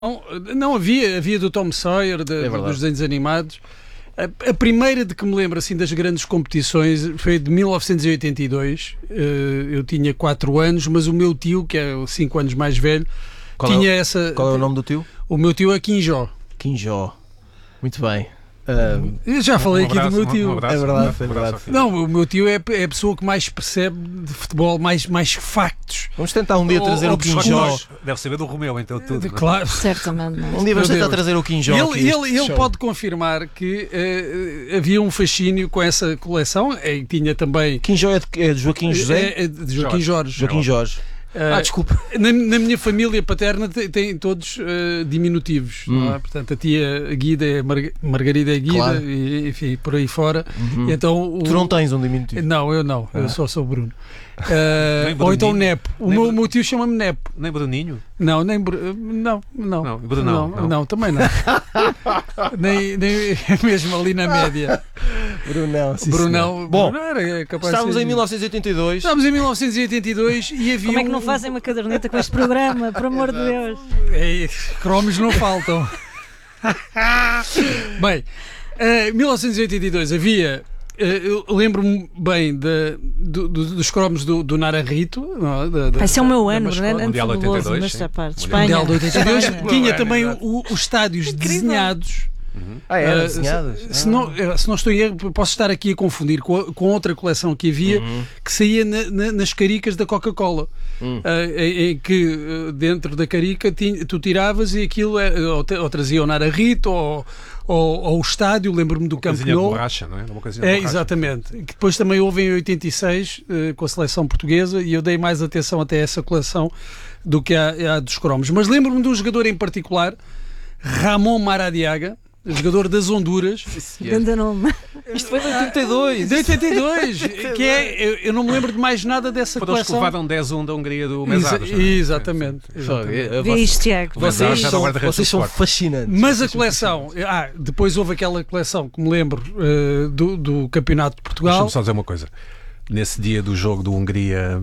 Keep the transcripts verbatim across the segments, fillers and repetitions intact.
Não, não havia, havia do Tom Sawyer, de, É dos desenhos animados. A, a primeira de que me lembro assim, das grandes competições foi de mil novecentos e oitenta e dois. Uh, eu tinha quatro anos, mas o meu tio, que é cinco anos mais velho, qual tinha é, essa. Qual é o nome do tio? O meu tio é Quinjó. Quinjó. Muito bem. Uh, eu já falei um abraço, aqui do meu tio. Um abraço, é verdade, é verdade. Não, o meu tio é, é a pessoa que mais percebe de futebol, mais, mais factos. Vamos tentar um dia trazer ou, o Quinjó. Deve saber do Romeu, então tudo. Claro. Certamente. Um dia vamos tentar trazer o Quinjó. Ele, ele, ele pode confirmar que uh, havia um fascínio com essa coleção. E tinha também. Quinjó é de, é de Joaquim José? É, é de Joaquim Jorge. Jorge. Joaquim Jorge. Uh, ah, desculpa. Na, na minha família paterna tem, tem todos uh, diminutivos, hum. não é? Portanto, a tia Guida é Mar Margarida é Guida, claro. E, enfim, por aí fora. Uhum. E então, o... Tu não tens um diminutivo? Não, eu não, ah. eu só sou Bruno. Uh, ou então Nepo. O meu, Br... meu tio chama-me Nepo. Nem Bruninho? Não, nem Br... não, não. Não, Brunão, não, não. não também não. nem, nem mesmo ali na média. Brunão, sim, Brunão, Bom, Brunão era capaz estávamos de... em mil novecentos e oitenta e dois. Estávamos em mil novecentos e oitenta e dois e havia. Como é que não um... fazem uma caderneta com este programa? Por amor de Deus. É, cromos não faltam. Bem, em uh, mil novecentos e oitenta e dois havia. Uh, eu lembro-me bem de, do, do, dos cromos do, do Naranjito. Esse é o meu ano, não é? Mundial de oitenta e dois. Nesta parte. Espanha. Mundial de oitenta e dois. Espanha. Tinha também o, os estádios Incrível. desenhados. Uhum. Ah, era, uh, desenhados? Se, se, não, se não estou em erro, posso estar aqui a confundir com, a, com outra coleção que havia, uhum. que saía na, na, nas caricas da Coca-Cola, uhum. uh, em, em que uh, dentro da carica tinha, tu tiravas e aquilo é, ou, ou trazia o Naranjito ou, ou, ou o estádio, lembro-me do Camp Nou. Borracha, não é? Uma é, exatamente. Que depois também houve em oitenta e seis uh, com a seleção portuguesa e eu dei mais atenção até a essa coleção do que a, a dos cromos. Mas lembro-me de um jogador em particular, Ramon Maradiaga, jogador das Honduras. Grande nome. Isto foi de oitenta e dois. De oitenta e dois. Que é, eu, eu não me lembro de mais nada dessa Foi coleção. Foi que levaram dez a um da Hungria do Mesados. Exa exatamente. exatamente. Vê isto, Tiago. Vocês, são, vocês são fascinantes. Mas a coleção... Ah, depois houve aquela coleção que me lembro uh, do, do Campeonato de Portugal. Deixa-me só dizer uma coisa. Nesse dia do jogo do Hungria...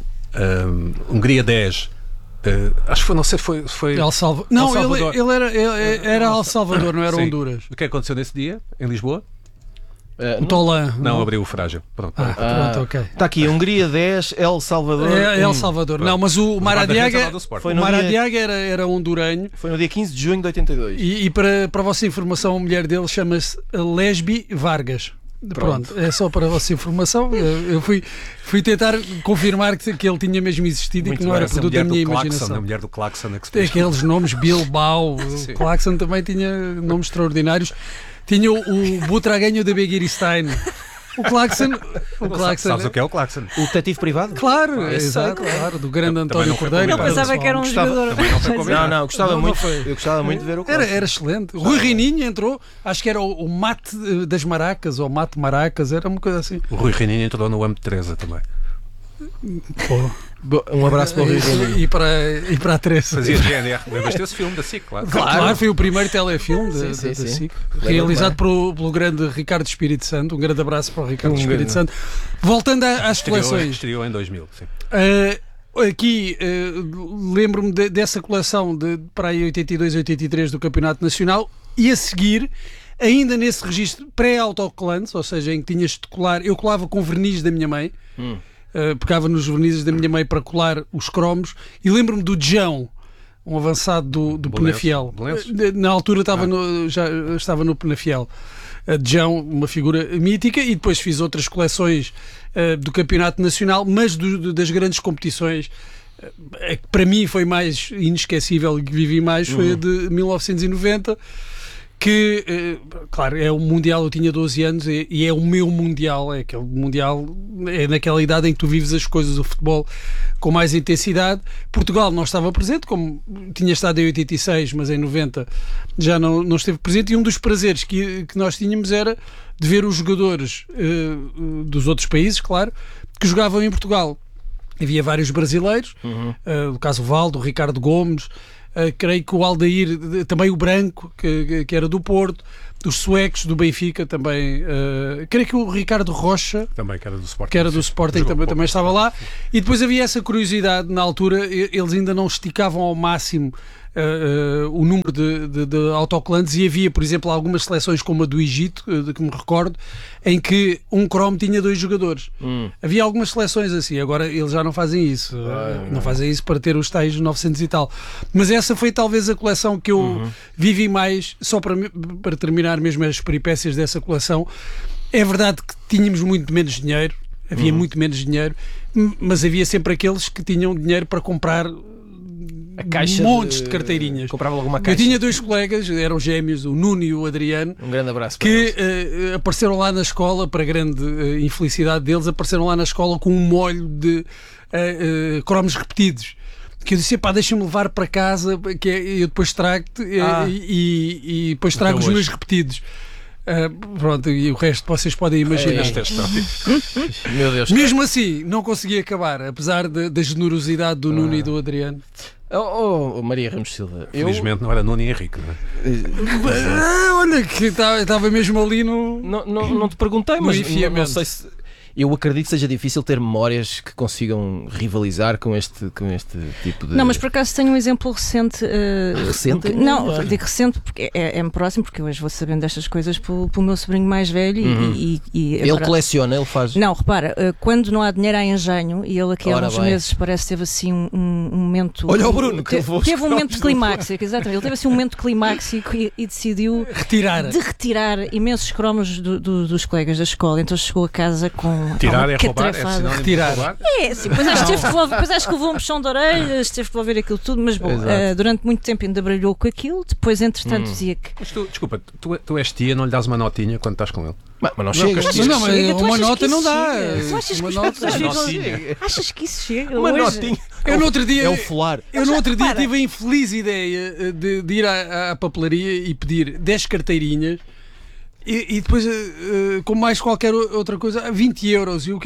Um, Hungria dez... Uh, acho que foi, não sei, foi... foi El Salvador. Não, El Salvador. Ele, ele era, ele era El Salvador, não era Sim. Honduras. O que aconteceu nesse dia, em Lisboa? Uh, o Tolan. Não, não, abriu o frágil. Pronto, ah, ah, pronto, ok. Está aqui, Hungria dez, El Salvador. É, El Salvador. Hum. Não, mas o Maradiaga, foi o Maradiaga dia... era, era honduranho. Foi no dia quinze de junho de oitenta e dois. E, e para, para a vossa informação, a mulher dele chama-se Lesbi Vargas. Pronto. Pronto, é só para a vossa informação. Eu, eu fui, fui tentar confirmar que, que ele tinha mesmo existido Muito e que não bem, era produto da minha Claxon, imaginação. A mulher do Claxon. Tem aqueles nomes, Bilbao, o Claxon também tinha nomes extraordinários. Tinha o, o Butragueño de Beguirstein. O Claxon, o Claxon. Sabes o que é o Claxon? O detetive privado? Claro, é, exato, claro, do grande eu, António Cordeiro. Eu pensava que era um gostava, jogador. Não, não, não, gostava não, muito, não eu gostava muito de ver o Claxon. Era, era excelente. Rui Reininho entrou, acho que era o, o Mate das Maracas, ou Mate Maracas, era uma coisa assim. O Rui Reininho entrou no âmbito de Teresa também. Pô. Um abraço para o Rui Reininho. E para, e para a Teresa. Fazia G N R. Lembras desse filme da S I C, claro. Claro, claro, foi o primeiro telefilme da, sim, sim, da, da S I C, realizado pelo, pelo grande Ricardo Espírito Santo. Um grande abraço para o Ricardo um Espírito Santo. Voltando a, às estreou, coleções. Estreou em dois mil, sim. Uh, aqui uh, lembro-me de, dessa coleção de, para aí oitenta e dois, oitenta e três do Campeonato Nacional e a seguir, ainda nesse registro pré-autocolantes, ou seja, em que tinhas de colar, eu colava com verniz da minha mãe. Hum. Uh, pegava nos vernizes da minha mãe para colar os cromos e lembro-me do Djão, um avançado do, do Penafiel. Uh, na altura estava ah. no, já estava no Penafiel. Uh, Djão, uma figura mítica, e depois fiz outras coleções uh, do Campeonato Nacional, mas do, das grandes competições. Uh, que para mim foi mais inesquecível e que vivi mais foi uhum. a de mil novecentos e noventa. Que, claro, é o Mundial, eu tinha doze anos e, e é o meu Mundial, é aquele Mundial, é naquela idade em que tu vives as coisas do futebol com mais intensidade. Portugal não estava presente, como tinha estado em oitenta e seis, mas em noventa já não, não esteve presente, e um dos prazeres que, que nós tínhamos era de ver os jogadores uh, dos outros países, claro, que jogavam em Portugal. Havia vários brasileiros, uhum. uh, o caso Valdo, o Ricardo Gomes, Uh, creio que o Aldair, também o Branco, que, que era do Porto, dos suecos, do Benfica também. Uh, creio que o Ricardo Rocha, também, que era do Sporting, que era do Sporting também, também estava lá. E depois havia essa curiosidade, na altura, eles ainda não esticavam ao máximo uh, uh, o número de, de, de autocolantes, e havia, por exemplo, algumas seleções como a do Egito, uh, de que me recordo, em que um cromo tinha dois jogadores. Hum. Havia algumas seleções assim, agora eles já não fazem isso. Ah, uh, não fazem isso para ter os tais novecentos e tal. Mas essa foi talvez a coleção que eu uhum. vivi mais, só para, para terminar mesmo as peripécias dessa coleção. É verdade que tínhamos muito menos dinheiro, havia uhum. muito menos dinheiro, mas havia sempre aqueles que tinham dinheiro para comprar a caixa montes de, de carteirinhas. Comprava alguma caixa. Eu tinha dois colegas, eram gêmeos, o Nuno e o Adriano. Um grande abraço para que uh, apareceram lá na escola, para grande uh, infelicidade deles, apareceram lá na escola com um molho de uh, uh, cromos repetidos. Que eu disse, pá, deixa-me levar para casa, que é, eu depois trago-te ah. e, e, e depois trago os meus repetidos. Uh, pronto, e o resto vocês podem imaginar. É. Meu Deus. Mesmo assim, não consegui acabar, apesar de, da generosidade do ah. Nuno e do Adriano. Oh, oh, Maria Ramos Silva. Felizmente eu... não era Nuno e Henrique, não é? Ah, olha, que estava mesmo ali no. Não, não, não te perguntei, mas não, não sei se. Eu acredito que seja difícil ter memórias que consigam rivalizar com este, com este tipo de... Não, mas por acaso tenho um exemplo recente. Uh, recente? Que, não, claro. Digo recente porque é, é-me próximo, porque hoje vou sabendo destas coisas pelo, pelo meu sobrinho mais velho. Uhum. e, e, e Ele agora... coleciona, ele faz... Não, repara, uh, quando não há dinheiro há engenho, e ele aqui há uns bem. meses parece que teve assim um, um, um momento... Olha o Bruno, que te, Teve um momento climáxico, exatamente. Ele teve assim um momento climáxico e, e decidiu... Retirar. De retirar imensos cromos do, do, dos colegas da escola. Então chegou a casa com... Tirar é roubar. É retirar. É, sim, depois acho, que teve que devolver, depois acho que levou um puxão de orelhas, teve que devolver aquilo tudo, mas bom, uh, durante muito tempo ainda brilhou com aquilo, depois entretanto hum. dizia que... Mas tu, desculpa, tu, tu és tia, não lhe dás uma notinha quando estás com ele? Mas, mas não chega. Mas não, mas chega. uma nota não dá. Tu achas que, uma nota, chega? Achas que isso chega? Uma hoje? notinha. Eu no outro dia, é o folar. Eu no outro dia tive a infeliz ideia de, de ir à, à papelaria e pedir dez carteirinhas. E, e depois, uh, com mais qualquer outra coisa, vinte euros. E o quê?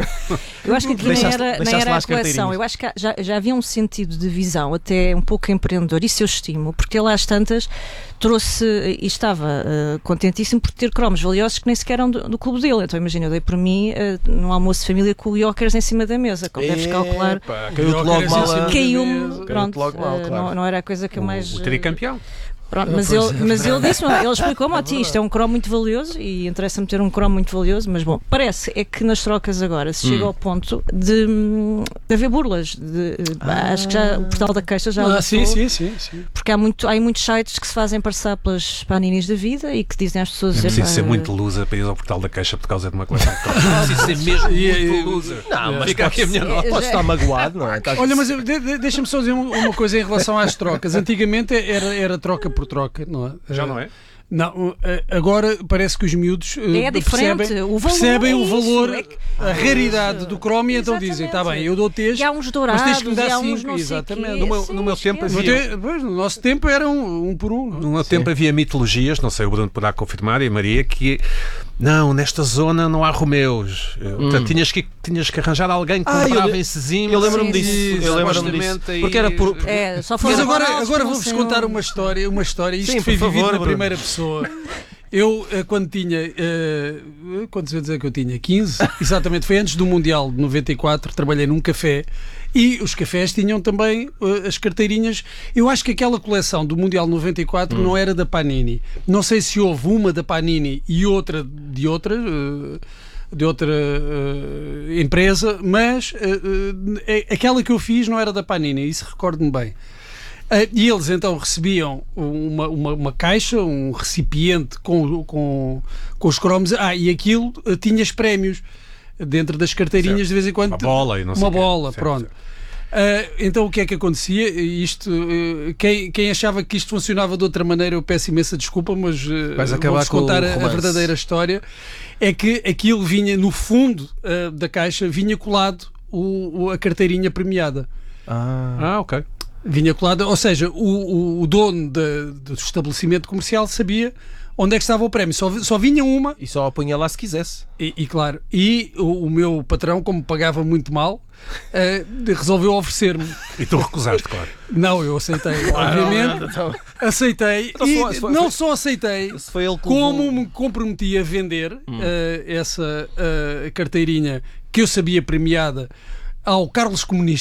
Eu acho que aqui nem era, nem era a coleção. Eu acho que já, já havia um sentido de visão, até um pouco empreendedor. Isso eu estimo, porque ele às tantas trouxe e estava uh, contentíssimo por ter cromos valiosos que nem sequer eram do, do clube dele. Então imagina, eu dei por mim uh, num almoço de família com o Iócares em cima da mesa. Como deves calcular. Caiu-te logo mal. Caiu-me. Pronto, logo mal, claro. não, não era a coisa que eu mais. O tricampeão. Pronto, mas, ele, mas ele disse, ele explicou-me, oh, isto é um cromo muito valioso e interessa-me ter um cromo muito valioso, mas bom, parece é que nas trocas agora se chega hum. ao ponto de, de haver burlas. De, ah. Acho que já o portal da Caixa já ah, sim, sim, sim, sim. Porque há, muito, há muitos sites que se fazem passar pelas paninis da vida e que dizem às pessoas... É preciso ser muito loser para ir ao portal da Caixa por causa de uma coleção de cromos. É preciso ser mesmo muito loser. Não, mas fica aqui a minha nota. Pode estar magoado, não é? Olha, mas de, de, deixa-me só dizer uma coisa em relação às trocas. Antigamente era, era troca por troca, não é? Já não é? Não, agora parece que os miúdos é percebem o, valor percebem é o valor, isso, é que... a raridade do cromo e então dizem, está bem, eu dou-te este, há uns dourados, mas tens que me dar há uns cinco. Não Exatamente. No meu, no meu tempo havia... Pois, no nosso tempo era um, um por um. No meu tempo havia mitologias, não sei, o Bruno poderá confirmar, e a Maria, que não, nesta zona não há Romeus. Hum. Portanto, tinhas que, tinhas que arranjar alguém que ah, comprava em Sesimbra. Eu lembro-me disso. Eu lembro-me disso. Porque era por... É, só mas agora, agora vou-vos contar uma história, uma história. Isto Sim, foi favor, vivido na Bruno. primeira pessoa. Eu, quando tinha, uh, quantos anos é que eu tinha? quinze? Exatamente, foi antes do Mundial de noventa e quatro, trabalhei num café e os cafés tinham também uh, as carteirinhas. Eu acho que aquela coleção do Mundial de noventa e quatro hum. não era da Panini. Não sei se houve uma da Panini e outra de outra... Uh, de outra uh, empresa, mas uh, uh, aquela que eu fiz não era da Panini, isso recordo-me bem. Uh, e eles então recebiam uma, uma, uma caixa, um recipiente com, com, com os cromos. Ah, e aquilo uh, tinhas prémios dentro das carteirinhas, certo. De vez em quando. Uma bola e não sei Uma bola, certo, pronto. Certo. Uh, então o que é que acontecia? Isto, uh, quem, quem achava que isto funcionava de outra maneira, eu peço imensa desculpa, mas uh, vou-vos contar a, a verdadeira história. É que aquilo vinha no fundo uh, da caixa, vinha colado o, o, a carteirinha premiada. Ah, ah ok. Vinha colada, ou seja, o, o, o dono de, do estabelecimento comercial sabia onde é que estava o prémio, só, só vinha uma. E só a punha lá se quisesse. E, e claro, e o, o meu patrão, como pagava muito mal, uh, resolveu oferecer-me. E tu recusaste, claro. Não, eu aceitei, obviamente. Aceitei, então, e foi, foi, não foi, só aceitei, foi ele como me comprometi a vender hum. uh, essa uh, carteirinha que eu sabia premiada ao Carlos Comunista,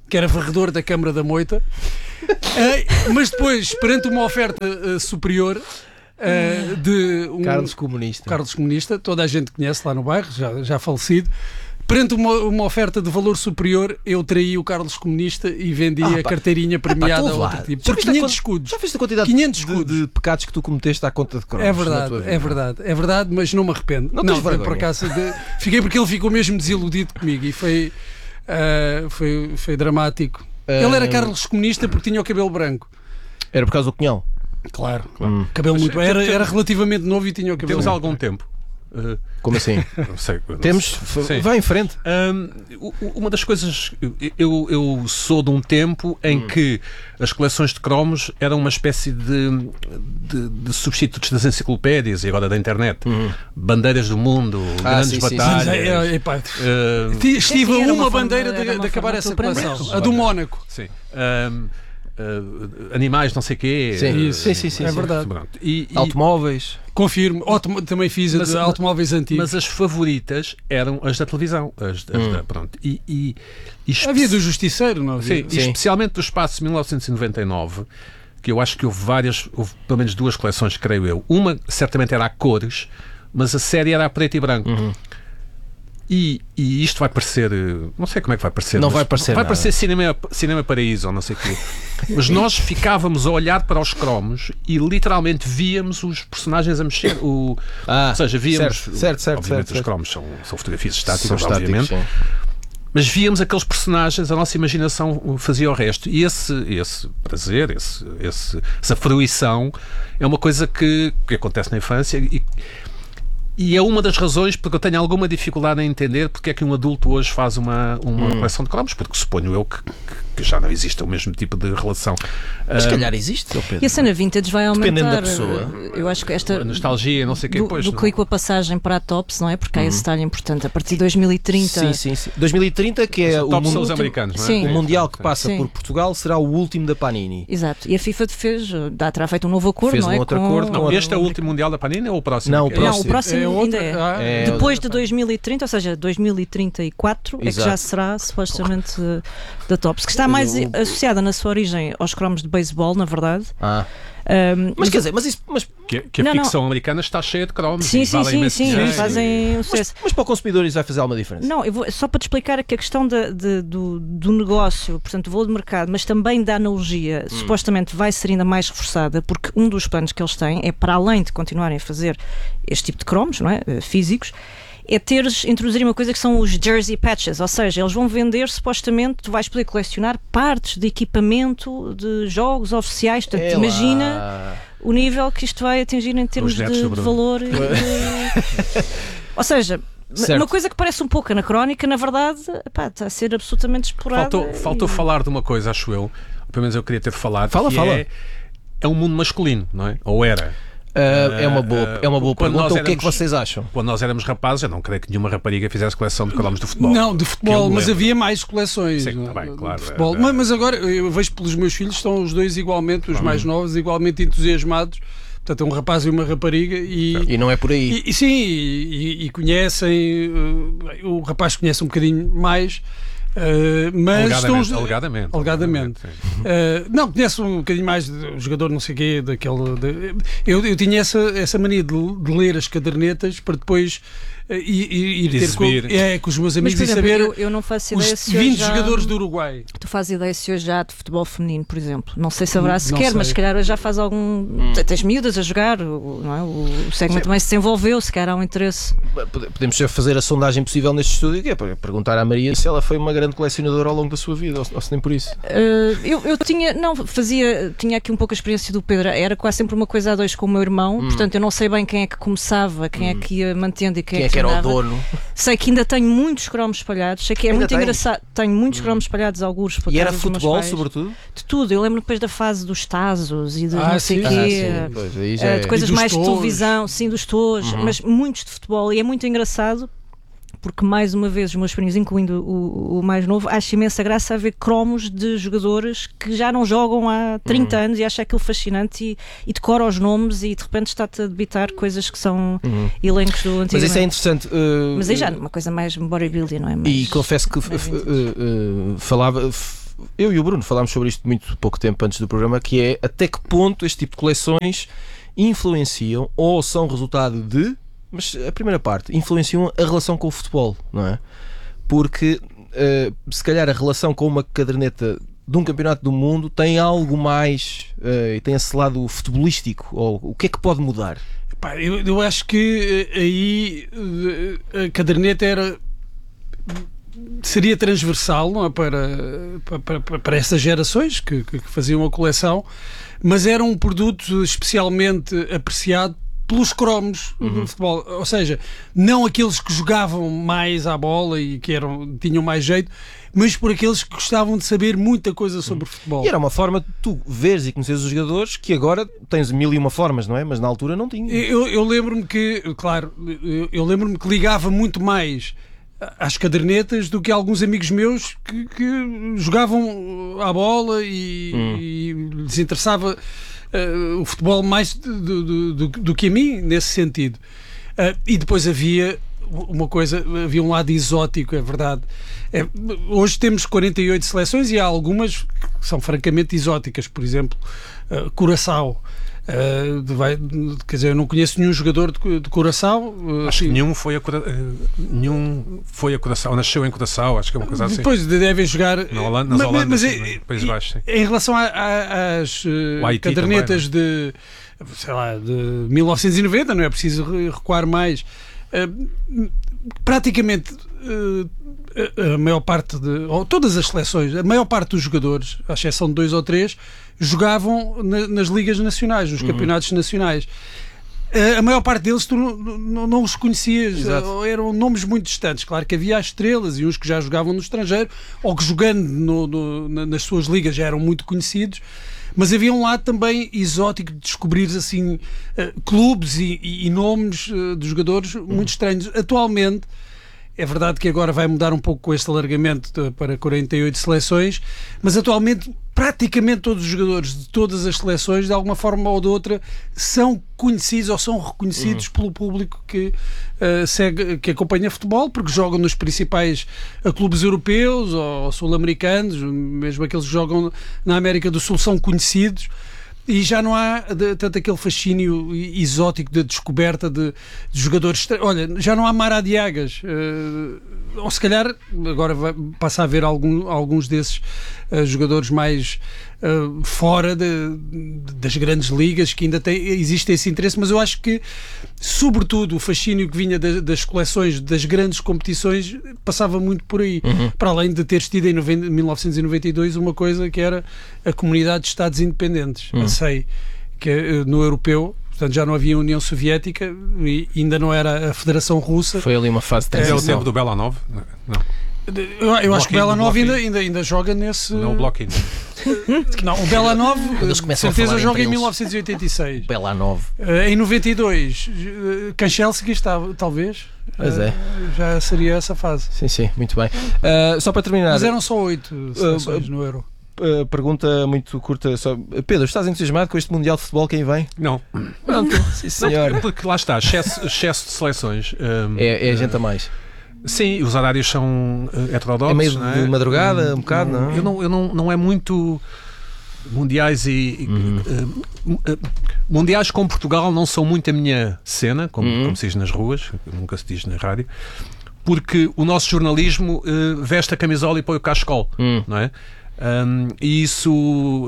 que era varredor da Câmara da Moita, uh, mas depois, perante uma oferta uh, superior uh, de um Carlos Comunista. Carlos Comunista, toda a gente conhece lá no bairro, já, já falecido. Perante uma, uma oferta de valor superior, eu traí o Carlos Comunista e vendi ah, a carteirinha premiada a outro tipo. Por quinhentos escudos. Já viste a quantidade quinhentos de, de pecados que tu cometeste à conta de cromos? É verdade, é verdade, é verdade, mas não me arrependo. Não, não foi por acaso. De... Fiquei porque ele ficou mesmo desiludido comigo e foi, uh, foi, foi dramático. Uh... Ele era Carlos Comunista porque tinha o cabelo branco. Era por causa do cunhão? Claro, claro. Hum. Cabelo mas, muito era, era relativamente novo e tinha o cabelo Temos branco. algum tempo. Uh, Como assim? Não sei, não Temos. sei. Vai em frente. Um, uma das coisas. Eu, eu sou de um tempo em hum. que as coleções de cromos eram uma espécie de, de, de substitutos das enciclopédias e agora da internet. Hum. Bandeiras do mundo, ah, grandes sim, batalhas. Sim, sim. É, é, pá, uh, Estive a uma, uma bandeira de, de acabar essa coleção. A do Mónaco. Sim. Um, Uh, animais, não sei o quê. Sim, uh, sim, sim, sim, é sim. verdade. E, e, automóveis. Confirmo. Autom também fiz mas, de automóveis antigos. Mas as favoritas eram as da televisão. As, as hum. da, pronto. E, e, e havia do Justiceiro, não havia? Sim, sim. E especialmente do espaço de mil novecentos e noventa e nove, que eu acho que houve várias, houve pelo menos duas coleções, creio eu. Uma certamente era a cores, mas a série era a preto e branco. Uhum. E, e isto vai parecer, não sei como é que vai parecer, não vai parecer, vai nada. parecer cinema, cinema paraíso ou não sei o quê. Mas nós ficávamos a olhar para os cromos e literalmente víamos os personagens a mexer. O, ah, ou seja, víamos. Certo, certo, certo. Obviamente certo, os cromos são, são fotografias estáticas, são obviamente. Estáticos, mas víamos aqueles personagens, a nossa imaginação fazia o resto. E esse, esse prazer, esse, esse, essa fruição é uma coisa que, que acontece na infância e. E é uma das razões porque eu tenho alguma dificuldade em entender porque é que um adulto hoje faz uma, uma hum. coleção de cromos, porque suponho eu que, que já não existe o mesmo tipo de relação. Mas se uh, calhar existe, Pedro. E a cena vintage vai aumentar. Dependendo da pessoa. Eu acho que esta... A nostalgia, não sei o que. Do, pois, do que com a passagem para a Tops, não é? Porque há esse detalhe importante. A partir de dois mil e trinta... Sim, sim, sim. dois mil e trinta, que é o, Tops mundo, os americanos, não é? Sim. O Mundial que passa sim. por Portugal será o último da Panini. Exato. E a FIFA fez, terá feito um novo acordo, fez não é? Um outro com... acordo. Não, este é o último Mundial da Panini ou o próximo? Não, o próximo, não, o próximo é ainda é. Ah, é. Depois de dois mil e trinta, ou seja, dois mil e trinta e quatro, Exato. É que já será supostamente da Tops, que está mais o... associada na sua origem aos cromos de beisebol, na verdade. Ah. Um, mas quer dizer, mas isso. Mas... Que, que a não, ficção não. americana está cheia de cromos. Sim, sim, sim, sim, sim fazem um sucesso. Mas, mas para o consumidor isso vai fazer alguma diferença? Não, eu vou, só para te explicar que a questão de, de, do, do negócio, portanto, do valor de mercado, mas também da analogia, hum. supostamente vai ser ainda mais reforçada, porque um dos planos que eles têm é, para além de continuarem a fazer este tipo de cromos, não é? Físicos, é teres, introduzir uma coisa que são os jersey patches, ou seja, eles vão vender, supostamente, tu vais poder colecionar partes de equipamento de jogos oficiais, portanto, é imagina o nível que isto vai atingir em termos de, de valor. E de... ou seja, certo. Uma coisa que parece um pouco anacrónica, na verdade, pá, está a ser absolutamente explorada. Faltou, faltou e... falar de uma coisa, acho eu, pelo menos eu queria ter falado. Fala, que fala. É, é um mundo masculino, não é? Ou era? Uh, é uma boa, é uma boa pergunta. Éramos, o que é que vocês acham? Quando nós éramos rapazes, eu não creio que nenhuma rapariga fizesse coleção de cromos de futebol. Não, de futebol, mas havia mais coleções. Sim, tá bem, claro. De futebol. É, é, mas agora eu vejo pelos meus filhos, estão os dois igualmente, os hum. mais novos, igualmente entusiasmados. Portanto, é um rapaz e uma rapariga. E, e não é por aí. E, e sim, e, e conhecem. Uh, o rapaz conhece um bocadinho mais. Uh, mas alegadamente, estão, alegadamente, alegadamente. Uh, não, conheço um bocadinho mais do jogador não sei o quê, daquele, de, eu, eu tinha essa, essa mania de, de ler as cadernetas para depois uh, ir, ir ter com, é, com os meus amigos mas, e exemplo, saber eu, eu não faço ideia os se vinte já... jogadores do Uruguai. Tu fazes ideia se hoje já há de futebol feminino, por exemplo? Não sei se haverá não, sequer, não mas se calhar hoje já faz algum... Hum. Tens miúdas a jogar, não é? O segmento também se desenvolveu, se calhar há um interesse. Podemos já fazer a sondagem possível neste estúdio, que é para perguntar à Maria se ela foi uma grande colecionadora ao longo da sua vida, ou, ou se nem por isso. Uh, eu, eu tinha, não, fazia, tinha aqui um pouco a experiência do Pedro, era quase sempre uma coisa a dois com o meu irmão, hum. portanto eu não sei bem quem é que começava, quem hum. é que ia mantendo e quem, quem é que, é que era andava. o dono. Sei que ainda tenho muitos cromos espalhados, sei que é ainda muito tens? engraçado, tenho muitos hum. cromos espalhados, alguns por E era futebol, sobretudo? De tudo, eu lembro depois da fase dos Tazos e de ah, não sei sim. quê, ah, pois, aí já uh, é. de coisas mais tos. de televisão, sim, dos tos, uhum. mas muitos de futebol, e é muito engraçado. Porque, mais uma vez, os meus primos, incluindo o, o mais novo, acho imensa graça a ver cromos de jogadores que já não jogam há trinta uhum. anos e acha aquilo fascinante e, e decora os nomes e de repente está-te a debitar coisas que são uhum. elencos do antigo. Mas isso é interessante. Uh, Mas aí já uma coisa mais bodybuilding, não é? Mais, e confesso que uh, uh, falava... eu e o Bruno falámos sobre isto muito pouco tempo antes do programa, que é até que ponto este tipo de coleções influenciam ou são resultado de, mas a primeira parte, influenciam a relação com o futebol, não é? Porque uh, se calhar a relação com uma caderneta de um campeonato do mundo tem algo mais uh, e tem esse lado futebolístico, ou o que é que pode mudar? Pá, eu, eu acho que aí a caderneta era seria transversal, não é? para, para, para, para essas gerações que, que faziam a coleção, mas era um produto especialmente apreciado pelos cromos uhum. do futebol, ou seja, não aqueles que jogavam mais à bola e que eram, tinham mais jeito, mas por aqueles que gostavam de saber muita coisa sobre uhum. futebol. E era uma forma de tu veres e conheceres os jogadores que agora tens mil e uma formas, não é? Mas na altura não tinha. Eu, eu lembro-me que, claro, eu, eu lembro-me que ligava muito mais às cadernetas do que alguns amigos meus que, que jogavam à bola e, hum. e lhes interessava uh, o futebol mais do, do, do, do que a mim, nesse sentido. Uh, e depois havia uma coisa, havia um lado exótico, é verdade. É, hoje temos quarenta e oito seleções e há algumas que são francamente exóticas, por exemplo, uh, Curaçao. Uh, vai, quer dizer, eu não conheço nenhum jogador de, de Curaçao. Uh, acho que nenhum foi a Cura, uh, nenhum foi a Curaçao, nasceu em Curaçao, acho que é uma coisa assim. Depois devem jogar na Holanda, nas mas, Holandas, mas, sim, é, Países Baixos. Sim. Em relação a, a, às uh, cadernetas também, de, sei lá, de mil novecentos e noventa, não é preciso recuar mais. Uh, praticamente uh, a maior parte de, ou todas as seleções, a maior parte dos jogadores, à exceção de dois ou três, jogavam na, nas ligas nacionais, nos uhum. campeonatos nacionais. A maior parte deles tu não, não, não os conhecias. Exato. Eram nomes muito distantes. Claro que havia as estrelas e uns que já jogavam no estrangeiro ou que jogando no, no, nas suas ligas já eram muito conhecidos, mas havia um lado também exótico de descobrir assim, uh, clubes e, e, e nomes uh, de jogadores muito uhum. estranhos. Atualmente é verdade que agora vai mudar um pouco com este alargamento de, para quarenta e oito seleções, mas atualmente praticamente todos os jogadores de todas as seleções, de alguma forma ou de outra, são conhecidos ou são reconhecidos uhum. pelo público que, uh, segue, que acompanha futebol, porque jogam nos principais uh, clubes europeus ou sul-americanos, mesmo aqueles que jogam na América do Sul são conhecidos. E já não há de, tanto aquele fascínio exótico de descoberta de, de jogadores. Olha, já não há Maradiagas. Uh, ou se calhar agora vai, passa a haver algum, alguns desses uh, jogadores mais uh, fora de, de, das grandes ligas que ainda tem, existe esse interesse, mas eu acho que, sobretudo, o fascínio que vinha das, das coleções das grandes competições passava muito por aí. Uhum. Para além de teres tido em mil novecentos e noventa e dois uma coisa que era a Comunidade de Estados Independentes. Uhum. Sei que no europeu, portanto já não havia União Soviética e ainda não era a Federação Russa. Foi ali uma fase de transição. É o tempo do Belanov? Não. Eu, eu acho que o Belanov ainda, ainda, ainda joga nesse... Não, o Bloquinho. Não, o Belanov, com certeza, joga em mil novecentos e oitenta e seis. Belanov. Uh, em noventa e dois, uh, Kanchelski estava, talvez. Pois uh, é. Já seria essa fase. Sim, sim, muito bem. Uh, só para terminar... Mas eram só oito seleções uh, no Euro. Uh, pergunta muito curta só. Pedro, estás entusiasmado com este Mundial de Futebol? Quem vem? Não. Pronto, sim, senhor. Não, porque lá está, excesso, excesso de seleções. Um, é, é a gente a mais. Sim, os horários são uh, heterodoxos. É meio não de é? madrugada, um bocado, não, não? Eu não, eu não, não é muito mundiais e uhum. uh, uh, mundiais com Portugal não são muito a minha cena, como, uhum. como se diz nas ruas, nunca se diz na rádio, porque o nosso jornalismo uh, veste a camisola e põe o cachecol, uhum. não é? Um, e isso uh,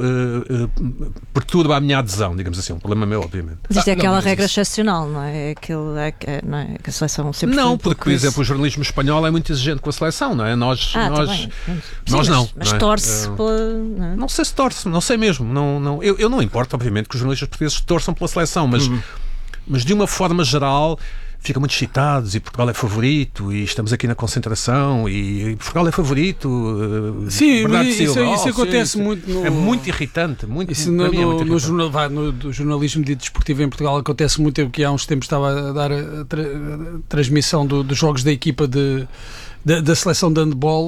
uh, perturba a minha adesão, digamos assim, um problema meu, obviamente. Mas isto é ah, aquela não, regra isso... excepcional, não é? Aquilo, é, é, não é? Que a seleção sempre não, porque, por isso. exemplo, o jornalismo espanhol é muito exigente com a seleção, não é? Nós, ah, nós, tá nós Sim, não. Mas, mas não é? torce uh, pela. Não, é? não sei se torce, não sei mesmo. Não, não, eu, eu não importo, obviamente, que os jornalistas portugueses torçam pela seleção, mas, uhum. mas de uma forma geral. Ficam muito excitados e Portugal é favorito e estamos aqui na concentração e Portugal é favorito. Uh, sim, isso, isso, oh, isso acontece sim, muito. No... É muito irritante. Muito, isso no, no, no, é muito no, jornal, vai, no jornalismo de desportivo em Portugal acontece muito. Eu que há uns tempos estava a dar a, tra, a transmissão do, dos jogos da equipa de, da, da seleção de handball.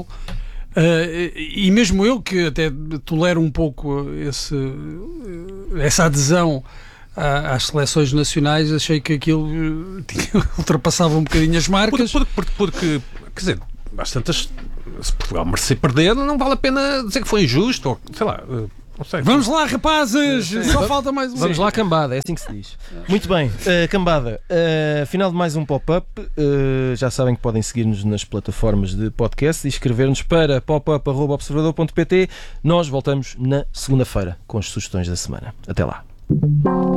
Uh, e mesmo eu que até tolero um pouco esse, essa adesão às seleções nacionais, achei que aquilo tinha, ultrapassava um bocadinho as marcas. Porque, porque, porque, porque quer dizer, às tantas se Portugal merecer perder, não vale a pena dizer que foi injusto, ou sei lá. Não sei. Vamos lá, rapazes! Só falta mais um. Vamos lá, cambada, é assim que se diz. Muito bem, uh, cambada, uh, final de mais um pop-up. Uh, já sabem que podem seguir-nos nas plataformas de podcast e escrever-nos para popup arroba observador ponto pt. Nós voltamos na segunda-feira com as sugestões da semana. Até lá.